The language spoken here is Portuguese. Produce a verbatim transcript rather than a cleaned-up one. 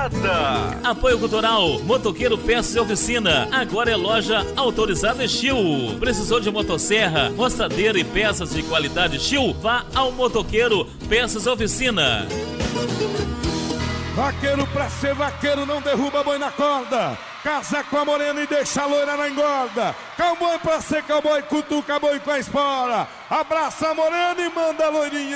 Morada. Apoio Cultural, Motoqueiro Peças e Oficina. Agora é loja autorizada Steel. Precisou de motosserra, roçadeira e peças de qualidade Steel? Vá ao Motoqueiro Peças e Oficina. Vaqueiro pra ser vaqueiro não derruba boi na corda. Casa com a morena e deixa a loira na engorda. Cowboy pra ser cowboy, cutuca boi com a espora. Abraça a morena e manda a loirinha